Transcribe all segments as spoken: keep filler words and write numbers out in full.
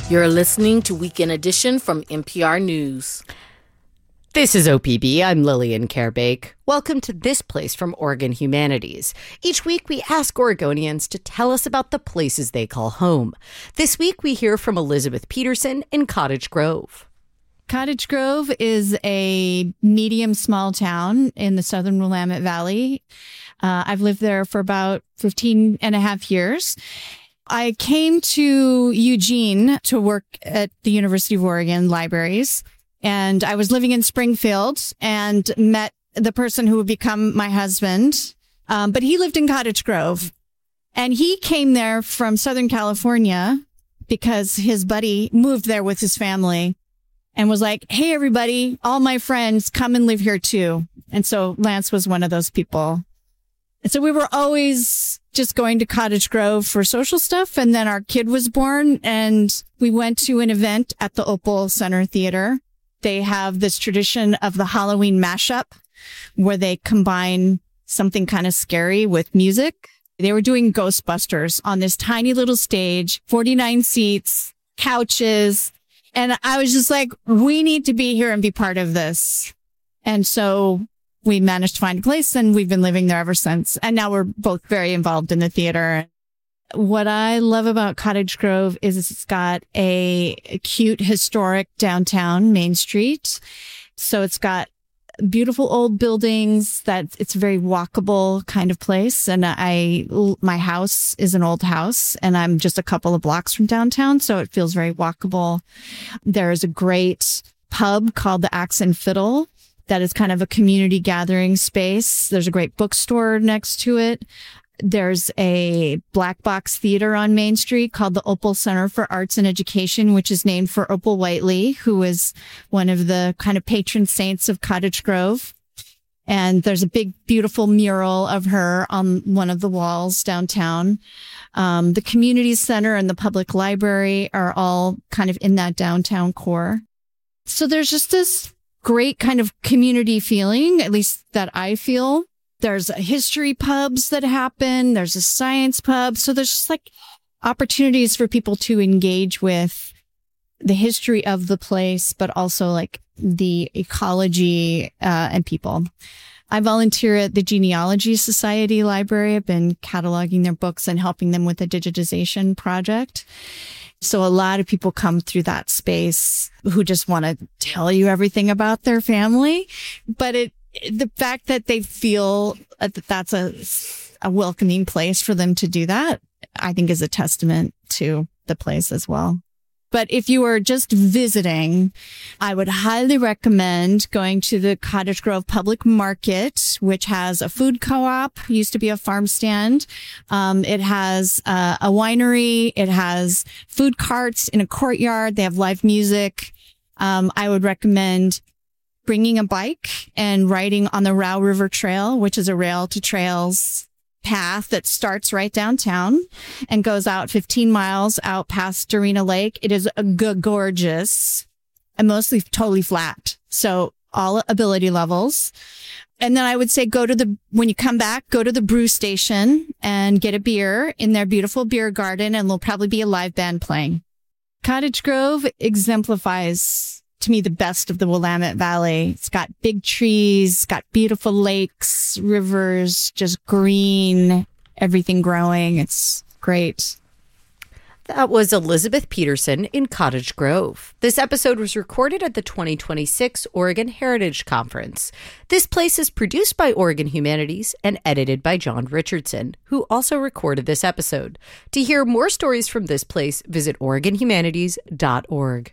You're listening to Weekend Edition from N P R News. This is O P B. I'm Lillian Carebake. Welcome to This Place from Oregon Humanities. Each week, we ask Oregonians to tell us about the places they call home. This week, we hear from Elizabeth Peterson in Cottage Grove. Cottage Grove is a medium small town in the southern Willamette Valley. Uh, I've lived there for about fifteen and a half years. I came to Eugene to work at the University of Oregon Libraries, and I was living in Springfield and met the person who would become my husband. Um, but he lived in Cottage Grove, and he came there from Southern California because his buddy moved there with his family and was like, hey, everybody, all my friends, come and live here too. And so Lance was one of those people. And so we were always just going to Cottage Grove for social stuff. And then our kid was born and we went to an event at the Opal Center Theater. They have this tradition of the Halloween mashup where they combine something kind of scary with music. They were doing Ghostbusters on this tiny little stage, forty-nine seats, couches. And I was just like, we need to be here and be part of this. And so we managed to find a place and we've been living there ever since. And now we're both very involved in the theater. What I love about Cottage Grove is it's got a cute, historic downtown Main Street. So it's got beautiful old buildings that it's a very walkable kind of place. And I, my house is an old house and I'm just a couple of blocks from downtown. So it feels very walkable. There is a great pub called the Axe and Fiddle that is kind of a community gathering space. There's a great bookstore next to it. There's a black box theater on Main Street called the Opal Center for Arts and Education, which is named for Opal Whiteley, who is one of the kind of patron saints of Cottage Grove. And there's a big, beautiful mural of her on one of the walls downtown. Um, the community center and the public library are all kind of in that downtown core. So there's just this great kind of community feeling, at least that I feel. There's history pubs that happen. There's a science pub. So there's just like opportunities for people to engage with the history of the place, but also like the ecology uh, and people. I volunteer at the Genealogy Society Library. I've been cataloging their books and helping them with a digitization project. So a lot of people come through that space who just want to tell you everything about their family. But it, the fact that they feel that that's a, a welcoming place for them to do that, I think is a testament to the place as well. But if you are just visiting, I would highly recommend going to the Cottage Grove Public Market, which has a food co-op, used to be a farm stand. Um, it has uh, a winery. It has food carts in a courtyard. They have live music. Um, I would recommend bringing a bike and riding on the Row River Trail, which is a rail to trails path that starts right downtown and goes out fifteen miles out past Dorena Lake. It is g- gorgeous and mostly totally flat. So all ability levels. And then I would say go to the, when you come back, go to the brew station and get a beer in their beautiful beer garden, and there'll probably be a live band playing. Cottage Grove exemplifies to me the best of the Willamette Valley. It's got big trees, it's got beautiful lakes, rivers, just green, everything growing. It's great. That was Elizabeth Peterson in Cottage Grove. This episode was recorded at the twenty twenty-six Oregon Heritage Conference. This Place is produced by Oregon Humanities and edited by John Richardson, who also recorded this episode. To hear more stories from This Place, visit oregon humanities dot org.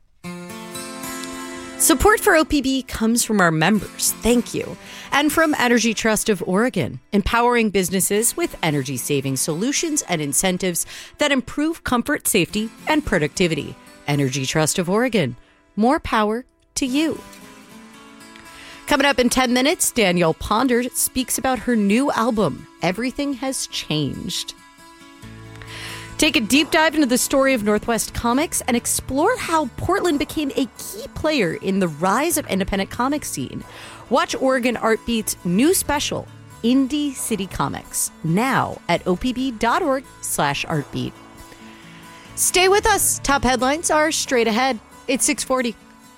Support for O P B comes from our members, thank you, and from Energy Trust of Oregon, empowering businesses with energy-saving solutions and incentives that improve comfort, safety, and productivity. Energy Trust of Oregon, more power to you. Coming up in ten minutes, Danielle Ponder speaks about her new album, Everything Has Changed. Take a deep dive into the story of Northwest Comics and explore how Portland became a key player in the rise of independent comic scene. Watch Oregon Art Beat's new special, Indie City Comics, now at opb.org slash artbeat. Stay with us. Top headlines are straight ahead. It's six forty.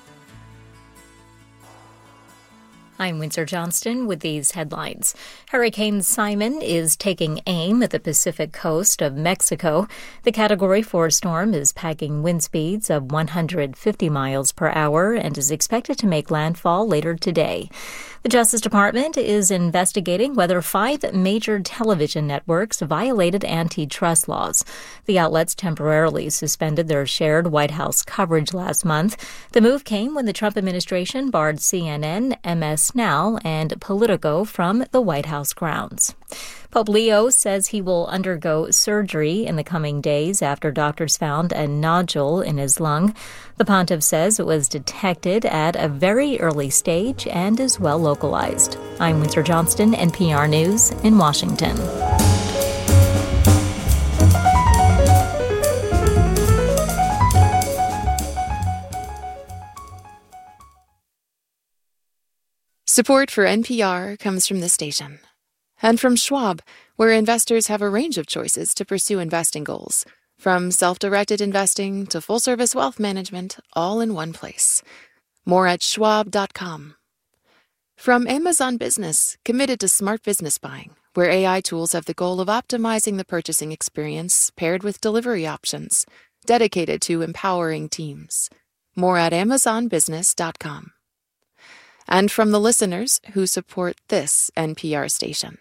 I'm Windsor Johnston with these headlines. Hurricane Simon is taking aim at the Pacific coast of Mexico. The Category four storm is packing wind speeds of one hundred fifty miles per hour and is expected to make landfall later today. The Justice Department is investigating whether five major television networks violated antitrust laws. The outlets temporarily suspended their shared White House coverage last month. The move came when the Trump administration barred C N N, M S Now, and Politico from the White House grounds. Pope Leo says he will undergo surgery in the coming days after doctors found a nodule in his lung. The pontiff says it was detected at a very early stage and is well localized. I'm Windsor Johnston, N P R News in Washington. Support for N P R comes from this station. And from Schwab, where investors have a range of choices to pursue investing goals, from self-directed investing to full-service wealth management, all in one place. More at schwab dot com. From Amazon Business, committed to smart business buying, where A I tools have the goal of optimizing the purchasing experience paired with delivery options, dedicated to empowering teams. More at amazon business dot com. And from the listeners who support this N P R station.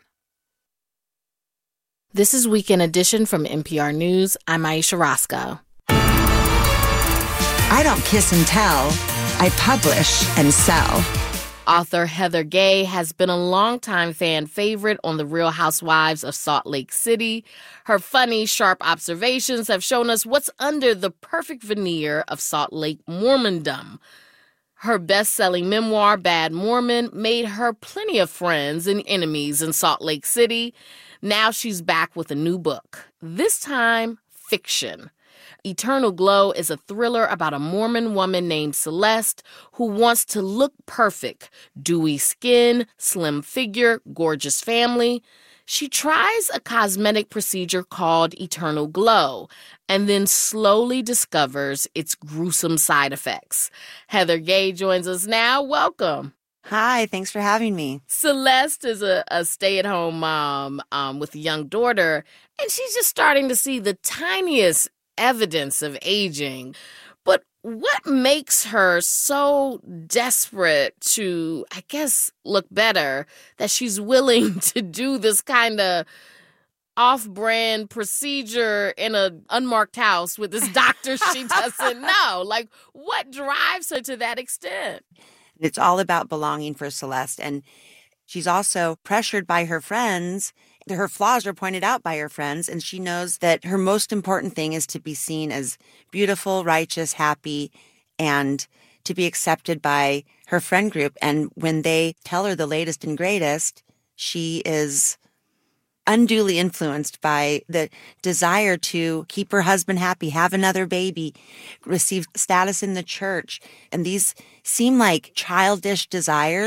This is Weekend Edition from N P R News. I'm Aisha Roscoe. I don't kiss and tell. I publish and sell. Author Heather Gay has been a longtime fan favorite on The Real Housewives of Salt Lake City. Her funny, sharp observations have shown us what's under the perfect veneer of Salt Lake Mormondom. Her best-selling memoir, Bad Mormon, made her plenty of friends and enemies in Salt Lake City. Now she's back with a new book, this time fiction. Eternal Glow is a thriller about a Mormon woman named Celeste who wants to look perfect. Dewy skin, slim figure, gorgeous family. She tries a cosmetic procedure called Eternal Glow and then slowly discovers its gruesome side effects. Heather Gay joins us now. Welcome. Hi, thanks for having me. Celeste is a, a stay-at-home mom um, with a young daughter, and she's just starting to see the tiniest evidence of aging. But what makes her so desperate to, I guess, look better that she's willing to do this kind of off-brand procedure in an unmarked house with this doctor she doesn't know? Like, what drives her to that extent? It's all about belonging for Celeste. And she's also pressured by her friends. Her flaws are pointed out by her friends. And she knows that her most important thing is to be seen as beautiful, righteous, happy, and to be accepted by her friend group. And when they tell her the latest and greatest, she is unduly influenced by the desire to keep her husband happy, have another baby, receive status in the church. And these seem like childish desires.